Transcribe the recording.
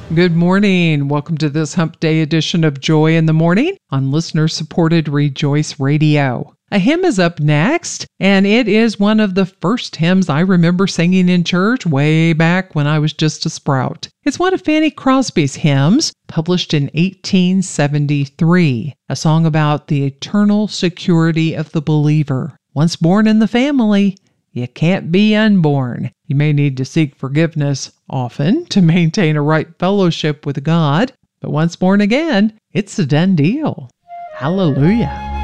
Good morning. Welcome to this Hump Day edition of Joy in the Morning on listener-supported Rejoice Radio. A hymn is up next, and it is one of the first hymns I remember singing in church way back when I was just a sprout. It's one of Fanny Crosby's hymns, published in 1873, a song about the eternal security of the believer. Once born in the family, you can't be unborn. You may need to seek forgiveness often to maintain a right fellowship with God, but once born again, it's a done deal. Hallelujah.